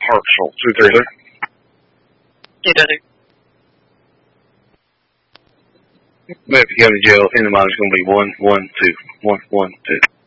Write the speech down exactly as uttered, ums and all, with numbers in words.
Hartsel. Two, three, sir. Two, two, two. Memphis County Jail, in the mine is going to be one, one, two. One, one, two.